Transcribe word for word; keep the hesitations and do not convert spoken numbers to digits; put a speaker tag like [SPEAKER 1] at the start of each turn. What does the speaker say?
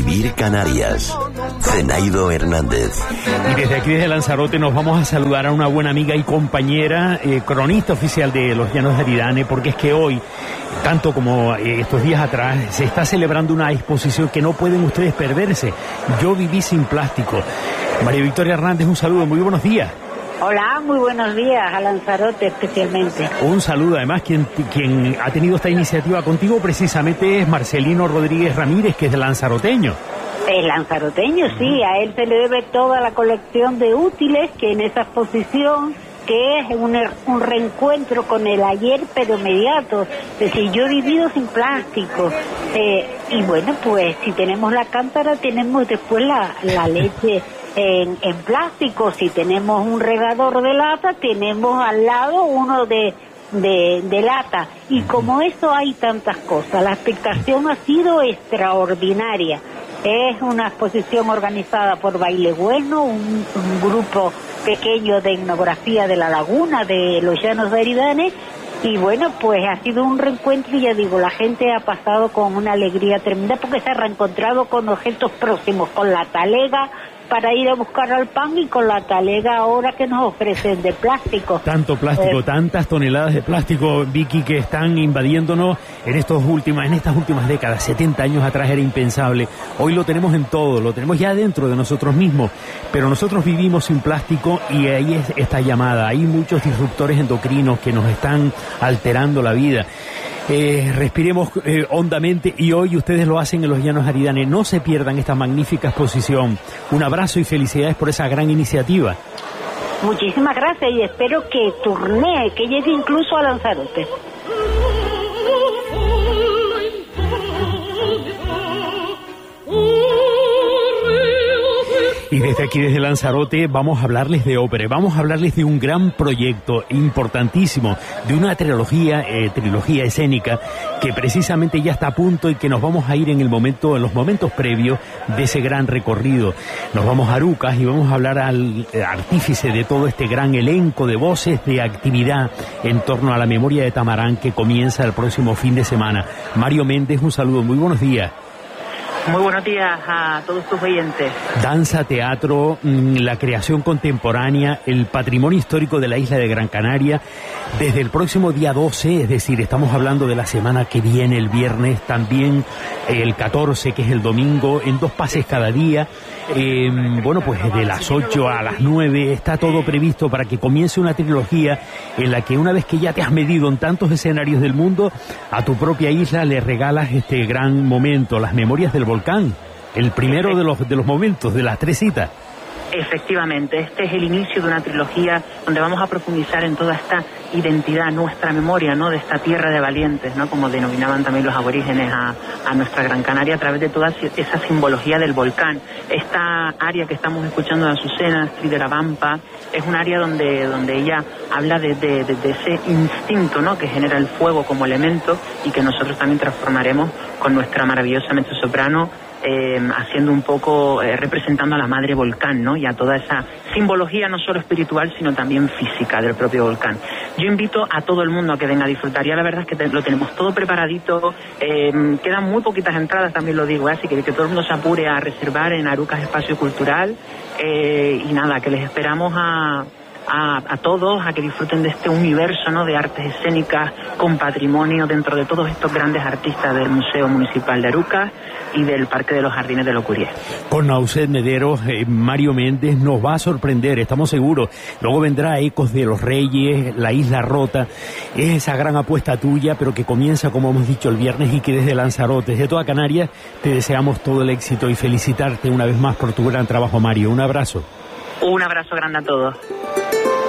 [SPEAKER 1] Vivir Canarias. Zenaido Hernández.
[SPEAKER 2] Y desde aquí, desde Lanzarote, nos vamos a saludar a una buena amiga y compañera, eh, cronista oficial de los Llanos de Aridane, porque es que hoy, tanto como eh, estos días atrás, se está celebrando una exposición que no pueden ustedes perderse. Yo viví sin plástico. María Victoria Hernández, un saludo, muy buenos días.
[SPEAKER 3] Hola, muy buenos días, a Lanzarote especialmente.
[SPEAKER 2] Un saludo, además, quien, quien ha tenido esta iniciativa contigo precisamente es Marcelino Rodríguez Ramírez, que es de lanzaroteño.
[SPEAKER 3] Es lanzaroteño, sí, a él se le debe toda la colección de útiles que en esa exposición, que es un, un reencuentro con el ayer pero inmediato. Es decir, yo he vivido sin plástico, eh, y bueno, pues si tenemos la cántara tenemos después la, la leche en, en plástico. Si tenemos un regador de lata, tenemos al lado uno de, de, de lata. Y como eso hay tantas cosas, la expectación ha sido extraordinaria. Es una exposición organizada por Baile Bueno, un, un grupo pequeño de etnografía de la laguna de los Llanos de Aridane, y bueno, pues ha sido un reencuentro y ya digo, la gente ha pasado con una alegría tremenda porque se ha reencontrado con objetos próximos, con la talega para ir a buscar al pan y con la talega ahora que nos ofrecen de plástico.
[SPEAKER 2] Tanto plástico, eh, tantas toneladas de plástico, Vicky, que están invadiéndonos en estos últimas, en estas últimas décadas. setenta años atrás era impensable. Hoy lo tenemos en todo, lo tenemos ya dentro de nosotros mismos, pero nosotros vivimos sin plástico y ahí es esta llamada. Hay muchos disruptores endocrinos que nos están alterando la vida. Eh, respiremos eh, hondamente, y hoy ustedes lo hacen en los Llanos de Aridane. No se pierdan esta magnífica exposición. Un abrazo y felicidades por esa gran iniciativa.
[SPEAKER 3] Muchísimas gracias y espero que turnee, que llegue incluso a Lanzarote.
[SPEAKER 2] Y desde aquí, desde Lanzarote, vamos a hablarles de ópera, vamos a hablarles de un gran proyecto importantísimo, de una trilogía, eh, trilogía escénica, que precisamente ya está a punto y que nos vamos a ir en el momento, en los momentos previos de ese gran recorrido. Nos vamos a Arucas y vamos a hablar al artífice de todo este gran elenco de voces de actividad en torno a la memoria de Tamarán, que comienza el próximo fin de semana. Mario Méndez, un saludo, muy buenos días.
[SPEAKER 4] Muy buenos días a todos tus oyentes.
[SPEAKER 2] Danza, teatro, la creación contemporánea, el patrimonio histórico de la isla de Gran Canaria. Desde el próximo día doce, es decir, estamos hablando de la semana que viene, el viernes, también el catorce, que es el domingo, en dos pases cada día. Eh, bueno, pues de las ocho a las nueve está todo previsto para que comience una trilogía en la que, una vez que ya te has medido en tantos escenarios del mundo, a tu propia isla le regalas este gran momento, las memorias del volcán, el primero de los de los momentos, de las tres citas.
[SPEAKER 4] Efectivamente, este es el inicio de una trilogía donde vamos a profundizar en toda esta identidad, nuestra memoria, ¿no?, de esta tierra de valientes, ¿no?, como denominaban también los aborígenes a, a nuestra Gran Canaria, a través de toda esa simbología del volcán. Esta área que estamos escuchando de Azucena, Tridera-Bampa, es un área donde, donde ella habla de, de, de, de ese instinto, ¿no?, que genera el fuego como elemento y que nosotros también transformaremos con nuestra maravillosa mezzosoprano, Eh, haciendo un poco, eh, representando a la madre volcán, ¿no?, y a toda esa simbología no solo espiritual, sino también física del propio volcán. Yo invito a todo el mundo a que venga a disfrutar. Ya la verdad es que te, lo tenemos todo preparadito, eh, quedan muy poquitas entradas, también lo digo, ¿eh? Así que que todo el mundo se apure a reservar en Arucas Espacio Cultural, eh, y nada, que les esperamos a... A, a todos, a que disfruten de este universo, ¿no?, de artes escénicas con patrimonio dentro de todos estos grandes artistas del Museo Municipal de Arucas y del Parque de los Jardines de Locurier.
[SPEAKER 2] Con Nauset Mederos, eh, Mario Méndez nos va a sorprender, estamos seguros. Luego vendrá Ecos de los Reyes, La Isla Rota. Es esa gran apuesta tuya, pero que comienza, como hemos dicho, el viernes, y que desde Lanzarote, desde toda Canarias, te deseamos todo el éxito y felicitarte una vez más por tu gran trabajo, Mario. Un abrazo.
[SPEAKER 4] Un abrazo grande a todos.